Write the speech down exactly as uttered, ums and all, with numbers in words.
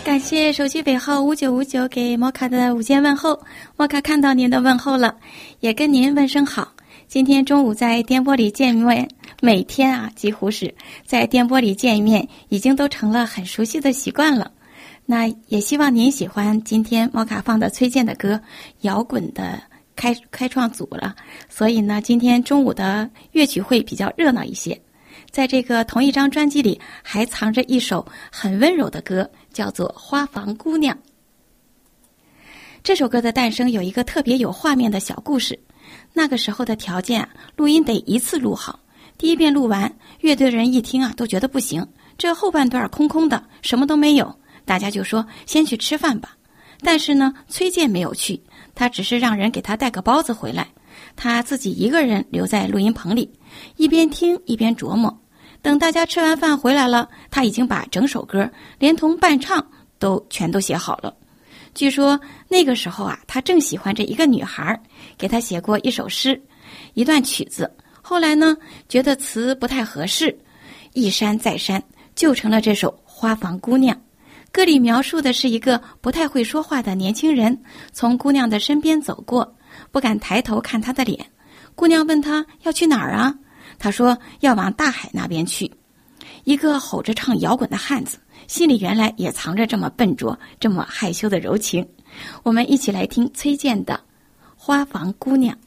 感谢手机尾号五九五九给摩卡的午间问候，摩卡看到您的问候了，也跟您问声好。今天中午在电波里见面，每天啊几乎是在电波里见一面，已经都成了很熟悉的习惯了。那也希望您喜欢今天摩卡放的崔健的歌，摇滚的开开创组了。所以呢，今天中午的乐曲会比较热闹一些。在这个同一张专辑里还藏着一首很温柔的歌，叫做《花房姑娘》。这首歌的诞生有一个特别有画面的小故事。那个时候的条件啊，录音得一次录好，第一遍录完，乐队人一听啊都觉得不行，这后半段空空的，什么都没有，大家就说先去吃饭吧。但是呢，崔健没有去，他只是让人给他带个包子回来，他自己一个人留在录音棚里，一边听一边琢磨。等大家吃完饭回来了，他已经把整首歌连同伴唱都全都写好了。据说那个时候啊，他正喜欢着一个女孩，给他写过一首诗，一段曲子。后来呢，觉得词不太合适，一删再删，就成了这首《花房姑娘》。歌里描述的是一个不太会说话的年轻人，从姑娘的身边走过，不敢抬头看她的脸。姑娘问他要去哪儿啊？他说要往大海那边去。一个吼着唱摇滚的汉子，心里原来也藏着这么笨拙、这么害羞的柔情。我们一起来听崔健的《花房姑娘》。